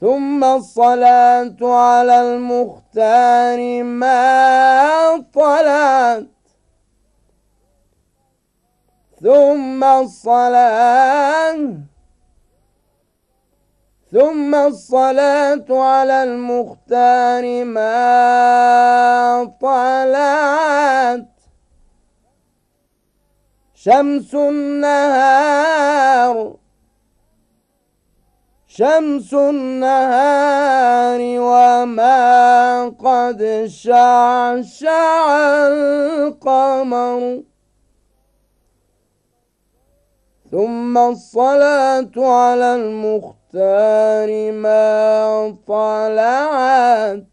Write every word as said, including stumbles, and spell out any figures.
ثم الصلاة على المختار ما طلعت ثم الصلاة ثم الصلاة على المختار ما طلعت شمس النهار شمس النهار وما قد شعشع القمر ثم الصلاة على المختار ما طلعت